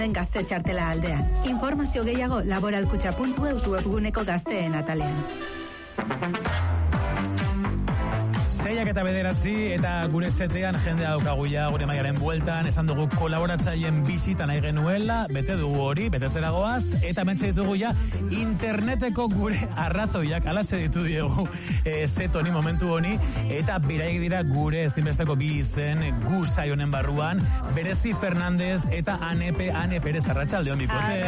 Gazte txartela aldean. Informazio gehiago laboralkutxa.eus webguneko gazteen atalean. 6:09 eta gure setean jendea daukagu ja gure maiaren bueltan, esan dugu kolaboratzaileen bisita nahi genuela, bete dugu hori, bete zeragoaz, eta mentxe ditugu ja interneteko gure arratoiak, alaze ditu diegu set honi, momentu honi, eta biraik dira gure ezinbesteko bi izen gu saionen barruan, Berezi Fernandez eta Ane Perez. Arratsaldeon bikote.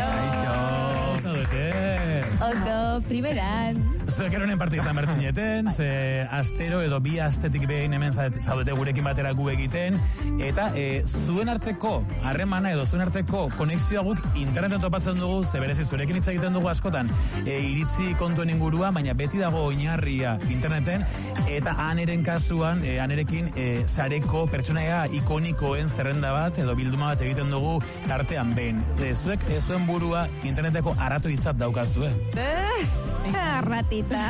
Ondo, primeran. Zuek eronen partizan bertineten, ze astero edo bi astetik behin hemen zaudete gurekin batera gu egiten, eta zuen arteko harremana edo zuen arteko konexioa guk interneten topatzen dugu, ze berezi zurekin hitz egiten dugu askotan iritzi kontuen inguruan, baina beti dago oinarria interneten, eta Aneren kasuan, Anerekin sareko pertsonaia ikonikoen zerrenda bat edo bilduma bat egiten dugu tartean behin. Zuek zuen burua interneteko arratu hitzat daukazue. Arratita.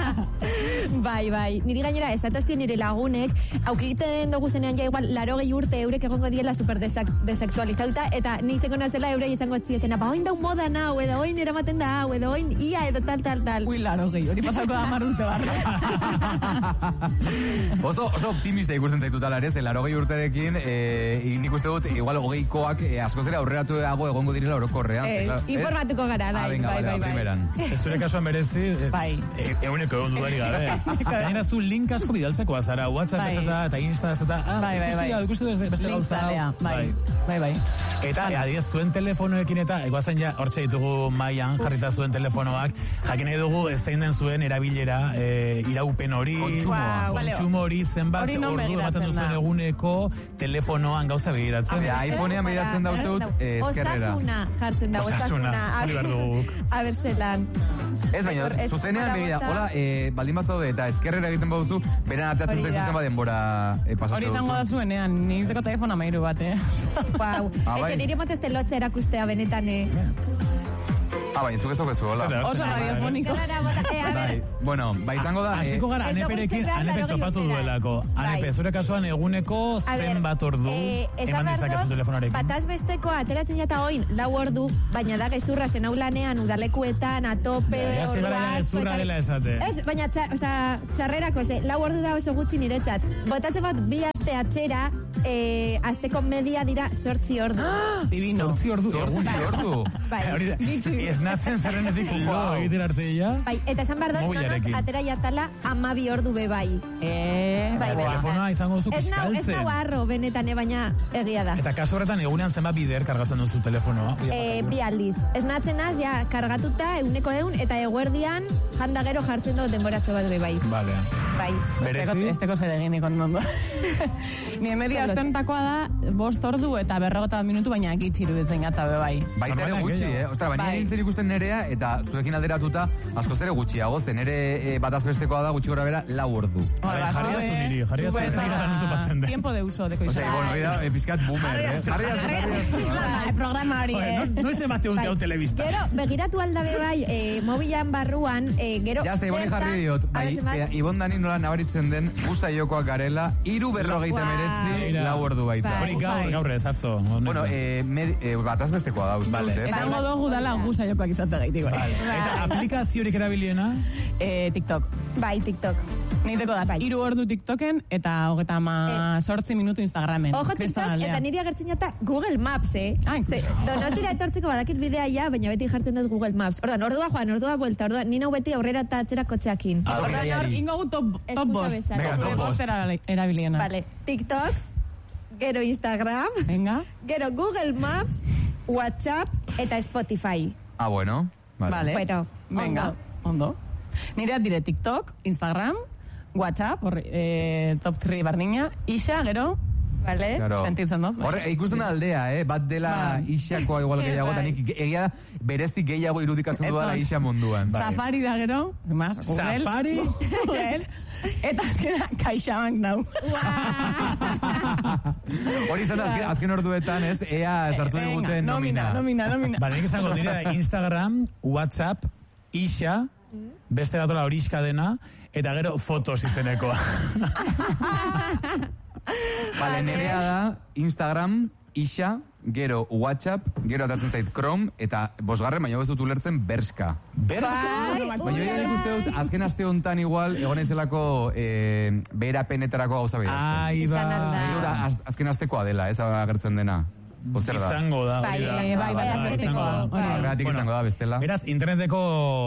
Bai. Niri gainera esatazti nire lagunek, aukiten dugu zenean ja igual 80 urte eurek egongo diela super desexualizatuta, eta ni izango nazela eurei izango zietena, oin dau moda nau, edo oin eramaten da hau, edo oin ia, edo tal. Ui, 80, hori pasako da 10 urte barra. Oso optimista ikusten zaitu talarez, 80 urterekin, nik uste dut, igual 20koak asko zera aurreratu egongo direla orokorrean. Informatuko gara, bai. Primeran. Ez zure kasuan berezi, eguneko egon dudari gabe. Gainera zu link asko bidaltzeko azara, WhatsApp eta Insta ez eta... Bai. Ikustu beste gauza. Bai. Eta, adiez, zuen telefonoekin eta, egoazen ja, hortxe ditugu maian, jarrita zuen telefonoak, jakin nahi dugu zein den zuen erabilera, iraupen hori, kontsumo hori, zenbat, ordu ematen duzuen eguneko telefonoan gauza begiratzen. iPhonean begiratzen da uste dut, ezkerrera. Osasuna jartzen da, osasuna. Abertzelan. Ez baina, zuzenean begira, hola, baldin bat zaude eta ezkerrera egiten baduzu, beran arteatzen zaizu zenba denbora pasatzen hori izango da zuenean, nik deko telefona mairu bat, Guau, ez nire motezte lotxe erakustea benetan, baina, zuk ez dukezu, hola. Oso radiofoniko. Bueno, izango da... Hasiko gara Aneperekin, Anepek topatu duelako. Anepe, zure kasuan eguneko zenbat ordu eman dezakezu telefonarekin. Bataz besteko ateratzen jata oin, 4 ordu, baina da gezurra zen aulanean, udalekuetan, atope, gezurra dela esate. Ez, baina txarrerako, 4 ordu da oso gutxi niretzat. Botatzen bat, 2 aste atzera, asteko media dira 8 ordu. Divino. 8 ordu? Bai. Esnatzen zerrenetik egiten arteia. Bai, eta esan behar dut, atera jatala 12 ordu bebai. Telefonoa izango duzu piskaltzen. Ez nau arro, benetan, baina egia da. Eta kasu horretan egunean zenbat bider kargatzen duzu telefonoa? 2 aldiz. Esnatzen az, ja, kargatuta, eguneko eta eguerdian, janda gero jartzen dut denboratxo bat bebai. Vale. Bai. Berezi? Esteko zeregin ikonondo. Ni media astentakoa da 5 ordu eta 40 minutu, baina gitziru ditzen gata bebai. Baita ere gutxi, Ostra, baina nintzen ikusten nerea, eta zuekin alderatuta, asko zere gutxiago, zen nere bataz bestekoa da gutxi gora bera 4 ordu. Jarri azu niri. Tiempo de uso, deko izan. Bueno, pizkat boomer, Programa hori, Noiz emate dute hau telebista. Gero, begiratu aldabe bai, mobilan barruan, gero... Ja, Iboni jarri diot, Ibon Dani nola nabaritzen den, gusaiokoak garela, 3:49 4 ordu baita. Hori gaur ez atzo. Bueno, bataz bestekoa da, uste dut. Esango dugu dala gusaiokoak izate gaitik. Eta aplikaziorik erabiliena? TikTok. Bai, TikTok. Niteko da, 3 ordu TikToken eta 38 minutu Instagramen. Ojo TikTok, eta niri agertzen jata Google Maps, Donostira etortzeko badakit bidea ja, baina beti jartzen dut Google Maps. Ordan, ordua joan, ordua buelta, ni nau beti aurrera eta atzera kotxeakin. Ordan, ingo gu top bost. Top bost erabiliena. Vale, TikTok, gero Instagram, gero Google Maps, WhatsApp eta Spotify. Bueno. Vale. Bueno, venga, ondo. Nire dire TikTok, Instagram, WhatsApp, top 3 bardina, Isa, gero, vale, sentitzen dut. Horre, ikusten aldea, bat dela Isakoa igual gehiago, eta nik egia berezik gehiago irudikatzen duela Isa munduan. Safari da gero, Google. Safari? Google. Eta azkena kaixabank nau. Hori izan azken orduetan, ea sartu diguten nomina. Bale, nik esango nire Instagram, WhatsApp, Isa, beste datola horiska dena, eta gero fotos izenekoa. Vale, nerea da Instagram, Ixa, gero WhatsApp, gero atatzen zait Chrome, eta bosgarren, baina ez dut ulertzen Berska. Berska? Baina uste dut, azken aste hontan igual, egon ezelako beherapenetarako gauza behiratzen. Ba. Azken astekoa dela, ez agertzen dena. Izango da. Bai, izango da, bestela. Beraz, interneteko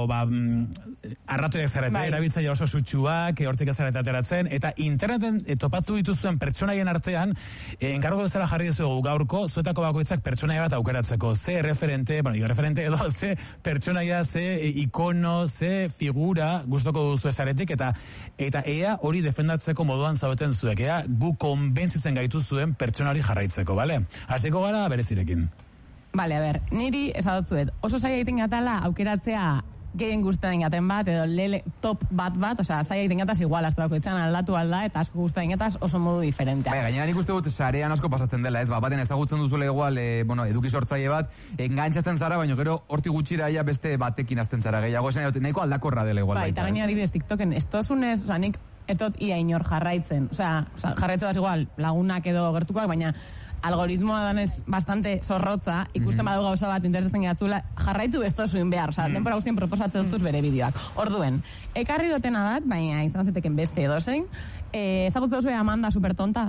arratoiak zarete, erabiltzaile oso sutsuak, hortik ez zarete ateratzen, eta interneten topatu dituzuen pertsonaien artean, enkargo bezala jarri dizugu gaurko, zuetako bakoitzak pertsonaia bat aukeratzeko. Ze referente, edo, ze pertsonaia, ze ikono, ze figura gustoko duzu ezaretik, eta ea hori defendatzeko moduan zaudeten zuek, ea gu konbentzitzen gaitu zuen pertsonari jarraitzeko, bale? Hasiko gara berezirekin. Bale, a ber, niri esadotzuet, oso zaila egiten gatala aukeratzea gehien guztaren gaten bat, edo top bat, osea, zaila egiten gataz igual, azte dako itzan aldatu alda, eta asko guztaren gataz oso modu diferentea. Bai, gainera nik uste dut sarean asko pasatzen dela, ez, baten ezagutzen duzule igual, eduki sortzaile bat, engantzatzen zara, baina gero horti gutxira ia beste batekin azten zara gehiago, esan dut, nahiko aldakorra dela igual. Bai, eta gainera adibidez TikToken, estosunez, osea, nik etot ia inor jarraitzen, osea, jarraitzen daz igual, lagunak edo gertukoak, baina algoritmoa danez bastante zorrotza, ikusten badu gauza bat interesatzen gatzula, jarraitu ez tozuin behar, osea, denbora guztien proposatzen dutuz bere bideoak. Orduen, ekarri dotena bat, baina izan zeteken beste edozein, ezagutu duzu Amanda Supertonta?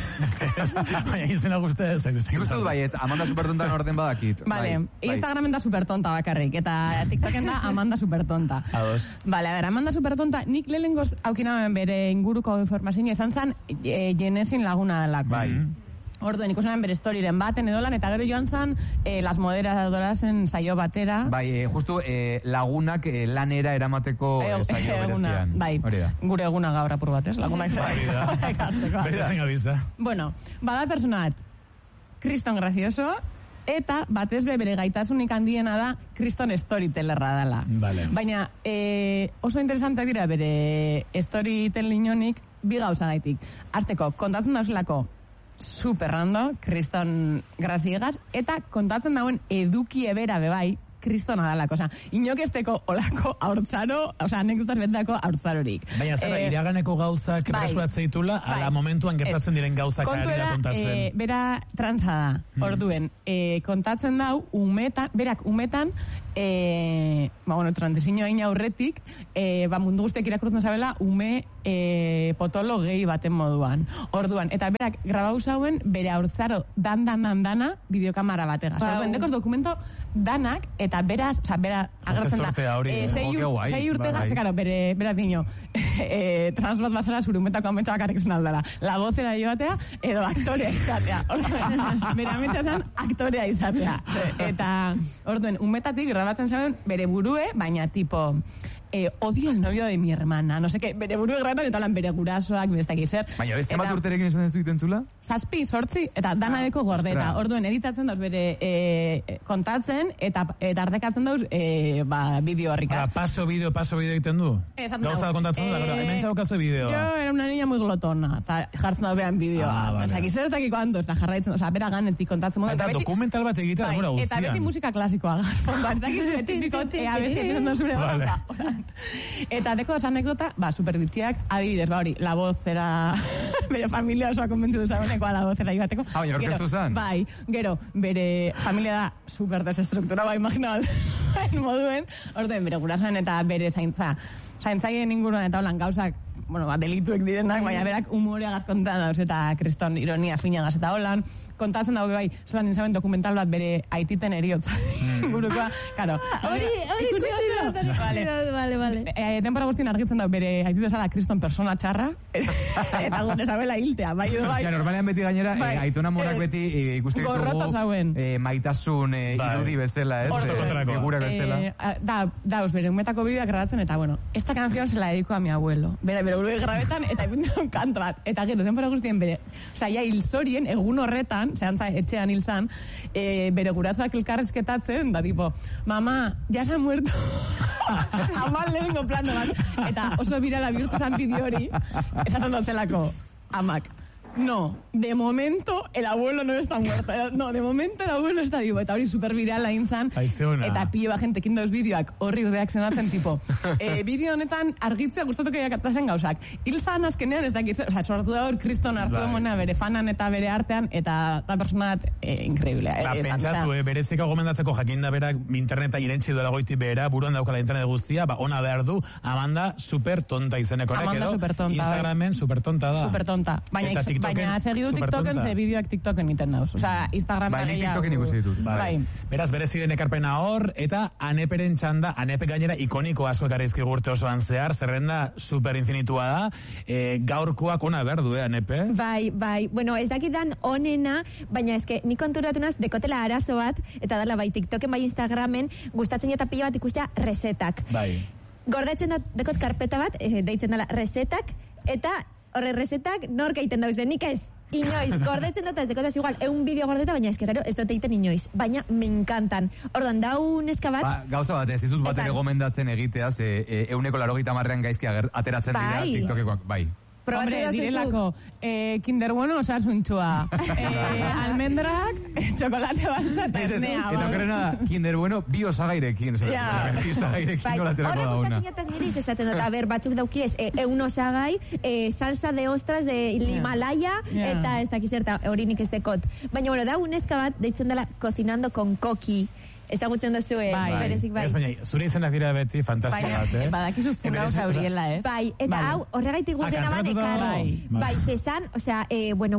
Baina izena guzti ez. Ikustu dut baietz, Amanda Supertonta orden badakit. Vale, Instagramen da Supertonta bakarrik, eta TikToken da Amanda Supertonta. Ados. Vale, a ver, Amanda Supertonta, nik lehengoz aukinamen bere inguruko informazioa esan zan, Jenesin laguna delako. Bai. Orduen, ikusenan bere storien baten edolan, eta gero joan zan, las moderadorasen saio batera. Bai, justu lagunak lanera eramateko saio berezian. Bai, gure eguna gaur apur batez, lagunak berezen gabiltza. Bueno, bada personat, kriston gracioso, eta batez bere gaitasunik handiena da kriston storytellerra dela. Vale. Baina oso interesanteak dira bere storytellingonik bi gauza gaitik. Azteko, kontatzen dauzelako superrando, kriston graziegas, eta kontatzen dauen eduki ebera bebai, kriston adalako, osea, inokesteko olako aurtzaro, osea, anekdotas betako aurtzarorik. Baina zara, iraganeko gauzak berasuatzeitula, ala momentuan gertatzen diren gauzak arira kontatzen. Bera transa da, orduen, kontatzen dau, berak umetan, transizinio egin aurretik, mundu guztiak irakurtzen zabela, ume potolo gehi baten moduan. Orduan, eta berak grabau zauen, bere aurtzaro dana bideokamara bategaz. Orduen, dekoz dokumento danak, eta beraz, bera agertzen da. Sei urtegaz, karo, bera dino, trans bat basara zure umetako ametsa bakarrik esan aldala. La vocera joatea, edo aktorea izatea. Bera ametsa esan, aktorea izatea. Eta, orduen, umetatik grabatzen zauen bere burue, baina tipo, odio el novio de mi hermana, no sé qué, bere burue grabatzen eta lan bere gurasoak, bestak izer. Baina, ez zenbat urterekin esan dezu itentzula? 7, 8, eta danadeko gordeta. Orduen, editatzen dauz bere kontatzen, eta ardekatzen dauz bideo horrika. Paso bideo egiten du? Gauza kontatzen du, hemen txaukatzu bideo. Yo era una niña muy glotona, jartzen dauz behan bideoa. Zagizertakiko anto, ez da jarraitzen, bera ganetik kontatzen modu. Eta dokumental bat egitea demora guztian. Eta beti musika klasikoa gazfonda. Eta gizu beti bikot, abesti epizen da zure gota. Eta deko esa anekdota, superditxiak, adibidez, hori, la voz era bere familia osoa konbentzitu zagonekoa la voz era ibateko. Baina orkestu zan? Bai, gero, bere familia da super desestruktura, imagina moduen, orduen, bere gurasoen eta bere zaintzaien inguruan eta holan gauzak, delituek direnak, baina berak humoreagaz kontan dauz eta kriston ironia finagaz eta holan, kontatzen dago bai, zelan nintzen dokumental bat bere aititen eriotza burukoa, karo. Hori ikusi Vale. Denbora guztien argitzen dago bere aititu esala kriston persona txarra, eta gure zabela hiltea, bai edo bai. Ja, normalean beti gainera, aitona morak beti ikusten ditugu maitasun irudi bezala, figura bezala. Dauz, bere umetako bideoak grabatzen, eta bueno, esta canción se la dedico a mi abuelo. Bere burue grabetan, eta ipintzen kanto bat. Eta gero, denbora guztien bere, ja hilzorien, egun horretan, zehantza etxean hilzan, bere gurasoak elkarrezketatzen, da tipo, mama, ya se ha muerto. Amal lehenko plano bat. Eta oso birala bihurtu zan bideo hori, esaten dutzelako, amak, no, de momento el abuelo no está muerto. No, de momento el abuelo está vivo. Eta hori supervirala inzan. Eta pilo ba gente kindoz bideoak horri reakzionatzen tipo. Bideo honetan argitzea gustatuko jakatazen gauzak. Hilzan azkenean ez dakit, o sea, sortu da hor kriston hartu demona bere fanan eta bere artean, eta da personat increíblea. Pentsatu, bereziko gomendatzeko jakinda berak interneta irentzi duela goiti behera, buruan daukala internet guztia, ba, ona behar du, Amanda super tonta izeneko. Amanda super tonta. Instagramen super tonta da. Super tonta. Baina segidu TikToken, ze bideoak TikToken iten dauz. Osa, Instagram bai, TikToken ikusi ditut. Bai. Beraz, bereziden ekarpena hor, eta Aneperen txanda, Anepe gainera ikoniko asko ekarrizki gurte osoan zehar, zerrenda super infinitua da, gaurkoak ona berdu, Anepe? Bai, bueno, ez dakidan onena, baina eske, ni konturatunaz dekotela arazo bat, eta dala bai TikToken, bai Instagramen, gustatzen eta pila bat ikustea resetak. Bai. Gordetzen dekot karpeta bat, deitzen dela resetak, eta horre resetak nork egiten dauzen, nik ez, inoiz, gordetzen dut, ez dekotaz igual, egun bideo gordeta, baina eskeraro, ez dut egiten inoiz, baina me encantan. Orduan, dau neska bat... Ba, gauza bat, ez dizut bat ere gomendatzen egitea, ze 180 gaizki ateratzen dira TikTokekoak, bai. Hombre, direlako, Kinder Bueno osasuntxua, almendrak, txokolate balzat, esnea. Eta okerrena da, Kinder Bueno bi osagairekin. Bi osagairekin nolaterako da una. Horre gustatzen jataz nire izaten dut, a ber, batzuk daukiez, eun osagai, salsa de ostras de Himalaya, eta ez dakizerta, hori nik ez dekot. Baina, bueno, da uneska bat, deitzen dela Cocinando con Coqui. Ezagutzen da zuen, berezik bai. Ez baina, zure izenak dira beti fantasia bat, Badakizu funau Gabriela, ez? Bai, eta hau, horregaitik gurtena bat ekarri. Bai, zezan, osea, bueno,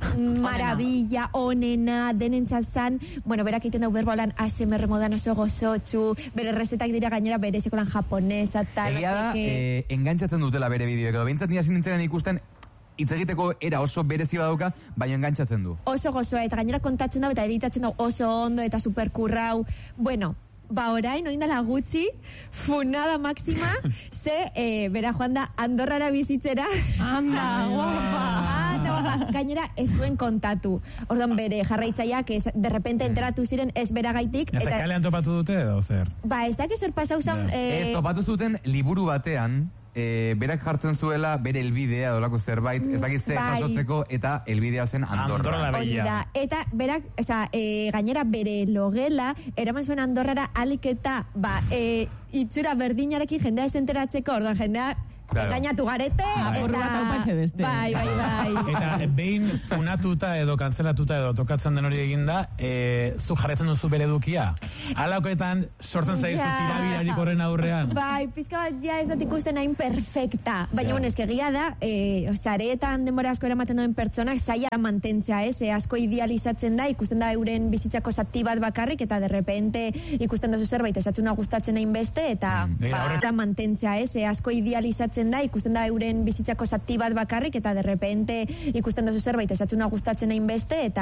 maravilla, onena, denentzazan, bueno, berak egiten dau berbolan ASMR modan oso gozotxu, bere rezetak dira gainera bereziko lan japonesa, tal, egia da, engantzatzen dutela bere bideoek, edo bintzat nira sinintzenan ikusten, hitz egiteko era oso berezi badauka, baina engantzatzen du. Oso gozoa, eta gainera kontatzen da, eta editatzen da oso ondo, eta superkurrau. Bueno, ba orain, oindala gutxi, funada máxima, ze, bera joan da, Andorrara bizitzera. Anda, guapa. Gainera, ez zuen kontatu. Orduan, bere jarraitzaileak, de repente enteratu ziren ez beragaitik. Ez kalean topatu dute, edo zer? Ba, ez dakiz zer pasau zaun... Ez topatu zuten liburu batean, berak jartzen zuela bere elbidea dolako zerbait, ez dakit ze jasotzeko, eta elbidea zen Andorra. Eta berak, gainera bere logela, eraman zuen Andorrara alik eta itxura berdinarekin jendea ez enteratzeko, orduan jendea gainatu garete, bai. Eta behin funatuta edo kanzelatuta edo tokatzen den hori eginda, zu jarretzen duzu bere edukia. Alauketan sortzen zaizu tirabirarik horren aurrean. Bai, pizka bat ja ez dut ikusten hain perfecta. Baina, bueno, eskegia da, sareetan denbora asko eramaten duen pertsonak zaila mantentzea, asko idealizatzen da, ikusten da euren bizitzako zati bat bakarrik, eta de repente ikusten duzu zerbait ezatzuna gustatzen hain beste, eta mantentzea, asko idealizatzen da, ikusten da euren bizitzako zati bat bakarrik, eta de repente ikusten duzu zerbait ezatzuna gustatzen hain beste, eta